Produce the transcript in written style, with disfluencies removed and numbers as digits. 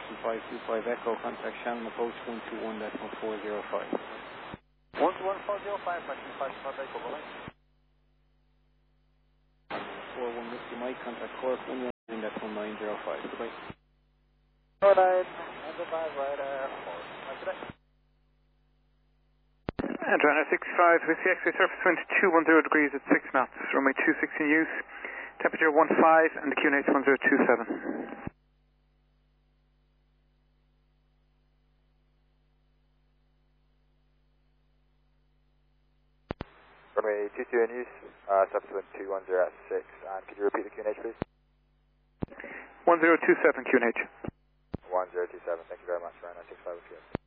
525 Echo, contact Shannon approach 121.405. 121.405, question 525 Echo, go ahead. 41 Whiskey Mike, contact Cork 119.1905. Goodbye. Alright, and the bad radar, 4. Today. Adriana 65, Whiskey X-ray surface wind 210 degrees at 6 knots, runway 26 in use, temperature 15 and the QNH 1027. Runway 22 in use, surface wind 210 at 6, and could you repeat the QNH please? 1027 QNH. 1027, thank you very much, Ryan 65 with you.